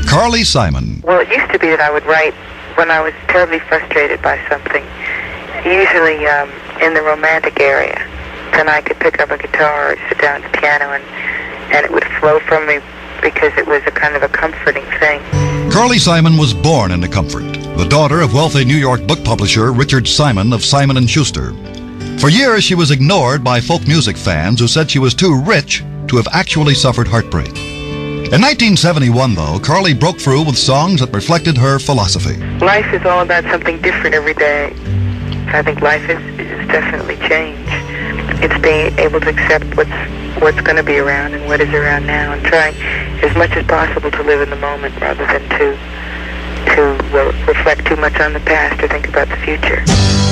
Carly Simon. Well, it used to be that I would write when I was terribly frustrated by something, usually in the romantic area. Then I could pick up a guitar or sit down at the piano and it would flow from me because it was a kind of a comforting thing. Carly Simon was born into comfort, the daughter of wealthy New York book publisher Richard Simon of Simon & Schuster. For years, she was ignored by folk music fans who said she was too rich to have actually suffered heartbreak. In 1971, though, Carly broke through with songs that reflected her philosophy. Life is all about something different every day. I think life is definitely changed. It's being able to accept what's going to be around and what is around now, and trying as much as possible to live in the moment rather than to reflect too much on the past or think about the future.